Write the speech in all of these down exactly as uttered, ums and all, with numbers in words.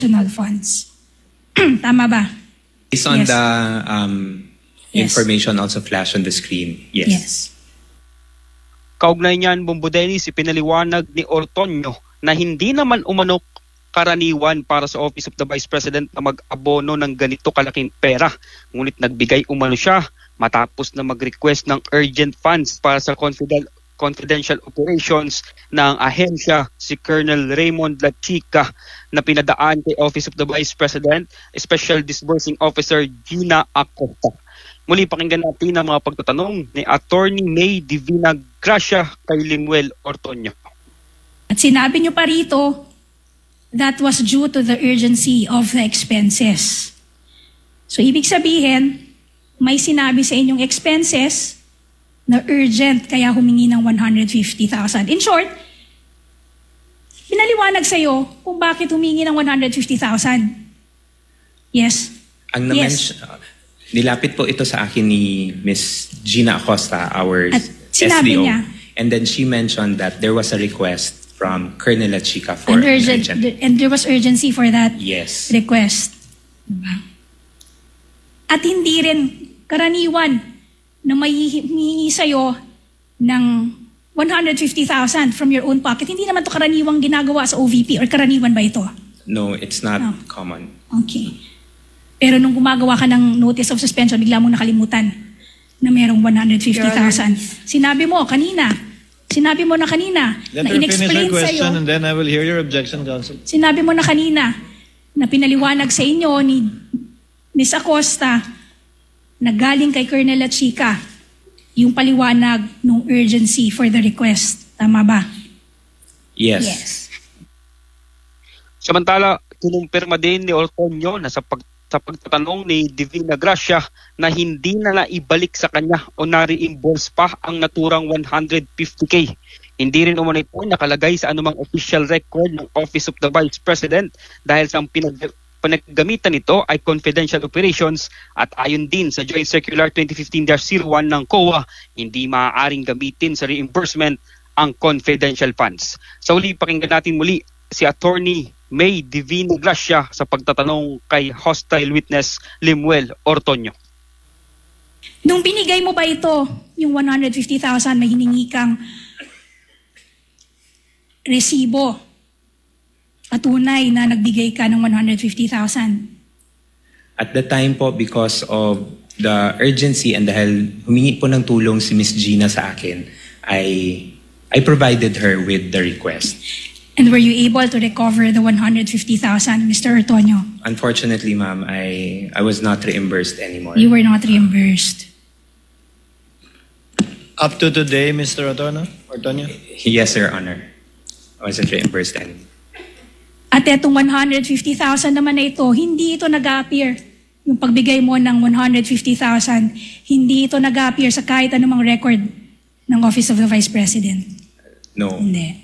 funds. Tama ba? Based on Yes. the um, Yes. information also flashed on the screen, yes. Yes. Kaugnay niyan, Bombo Dennis, ipinaliwanag ni Ortonio na hindi naman umano karaniwan para sa Office of the Vice President na mag-abono ng ganito kalaking pera. Ngunit nagbigay umano siya matapos na mag-request ng urgent funds para sa confidential confidential operations ng ahensya si Colonel Raymond Lachica na pinadaan kay Office of the Vice President, Special Disbursing Officer Gina Acosta. Muli pakinggan natin ang mga pagtatanong ni Attorney May Divina Gracia kay Limuel Ortonio. At sinabi niyo pa rito, that was due to the urgency of the expenses. So ibig sabihin, may sinabi sa inyong expenses na urgent kaya humingi ng one hundred fifty thousand. In short, pinaliwanag sa iyo kung bakit humingi ng one hundred fifty thousand. Yes? Ang Yes. yes. uh, nilapit po ito sa akin ni Miss Gina Acosta, our At S sinabi D O. niya. And then she mentioned that there was a request from Colonel Lachica for And, an urgent, urgent. and there was urgency for that Yes. request. Diba? At hindi rin karaniwan na may hihingi sa'yo ng one hundred fifty thousand from your own pocket. Hindi naman to karaniwang ginagawa sa O V P or karaniwan ba ito? No, it's not No. common. Okay. Pero nung gumagawa ka ng notice of suspension, bigla mong nakalimutan na merong one hundred fifty thousand. Sinabi mo kanina, sinabi mo na kanina, Let na her finish her in-explain question sa'yo, and then I will hear your objection, Counsel. sinabi mo na kanina na pinaliwanag sa inyo ni Miz Acosta na galing kay Colonel Lachica yung paliwanag ng urgency for the request. Tama ba? Yes. Samantala, kinumpirma din ni Ortonio na sa, pag, sa pagtatanong ni Divina Gracia na hindi na naibalik sa kanya o na-reimburse pa ang naturang one hundred fifty K. Hindi rin umano ito nakalagay sa anumang official record ng Office of the Vice President dahil sa pinag panaggamitan nito ay confidential operations at ayon din sa Joint Circular twenty fifteen dash zero one ng C O A, hindi maaaring gamitin sa reimbursement ang confidential funds. Sa uli, pakinggan natin muli si Attorney May Divina Gracia sa pagtatanong kay hostile witness Limuel Ortonio. Nung binigay mo ba ito, yung one hundred fifty thousand, may hiningi kang resibo, patunay na nagbigay ka ng one hundred fifty thousand? At the time po, because of the urgency and dahil humingi po ng tulong si Miss Gina sa akin, I, I provided her with the request. And were you able to recover the one hundred fifty thousand, Mister Ortonio? Unfortunately, ma'am, I, I was not reimbursed anymore. You were not reimbursed. Up to today, Mister Ortonio? Ortonio? Yes, Your Honor. I wasn't reimbursed anymore. At etong one hundred fifty thousand naman na ito, hindi ito nag-appear. Yung pagbigay mo ng one hundred fifty thousand, hindi ito nag-appear sa kahit anumang record ng Office of the Vice President. No. Hindi.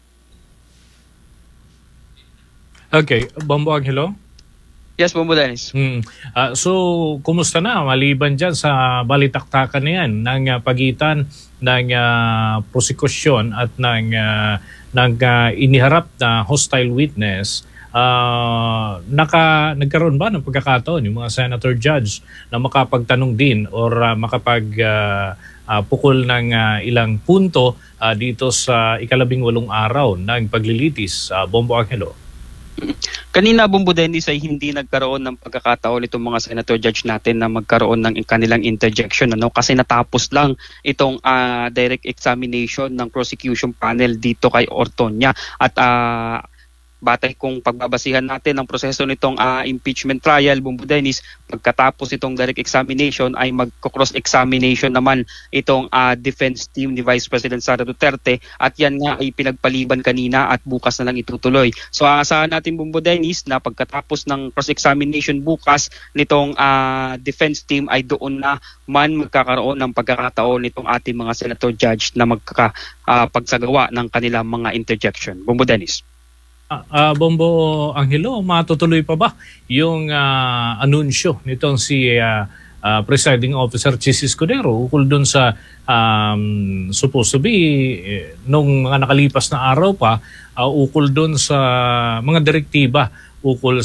Okay, Bombo Angelo? Yes, Bombo Dennis. Hmm. Ah, so, kumusta na maliban dyan sa balitaktakan na yan ng ah, pagitan ng uh, prosekusyon at ng, uh, ng uh, iniharap na hostile witness? Uh, naka, nagkaroon ba ng pagkakataon yung mga senator judge na makapagtanong din or uh, makapag uh, uh, pukol ng uh, ilang punto uh, dito sa ikalabing walong araw ng paglilitis, uh, Bombo Angelo? Kanina, Bombo Dennis, ay hindi nagkaroon ng pagkakataon itong mga senator judge natin na magkaroon ng kanilang interjection, ano? Kasi natapos lang itong uh, direct examination ng prosecution panel dito kay Ortonio. At uh, batay kung pagbabasihan natin ang proseso nitong uh, impeachment trial, Bombo Dennis, pagkatapos itong direct examination ay magko-cross-examination naman itong uh, defense team ni Vice President Sara Duterte at yan nga ay pinagpaliban kanina at bukas na lang itutuloy. So aasahan natin, Bombo Dennis, na pagkatapos ng cross-examination bukas nitong uh, defense team ay doon na man magkakaroon ng pagkakataon nitong ating mga senator judge na magkakapagsagawa uh, ng kanilang mga interjection. Bombo Dennis. Uh, uh, Bombo Angelo, matutuloy pa ba yung uh, anunsyo nitong si uh, uh, Presiding Officer Chis Escudero ukol dun sa um, supposed to be eh, nung mga nakalipas na araw pa uh, ukol dun sa mga direktiba ukol